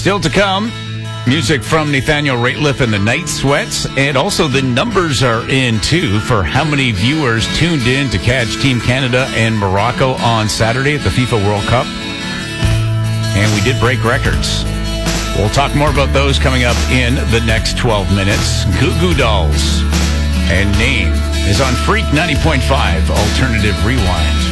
Still to come, music from Nathaniel Rateliff and the Night Sweats, and also the numbers are in, too, for how many viewers tuned in to catch Team Canada and Morocco on Saturday at the FIFA World Cup. And we did break records. We'll talk more about those coming up in the next 12 minutes. Goo Goo Dolls and Name is on Freak 90.5 Alternative Rewind.